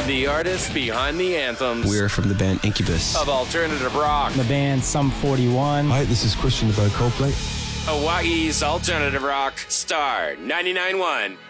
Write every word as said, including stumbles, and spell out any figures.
The artists behind the anthems. We're from the band Incubus. Of alternative rock. The band Sum forty-one. Hi, this is Christian about Coldplay. Hawaii's alternative rock. Star ninety-nine point one.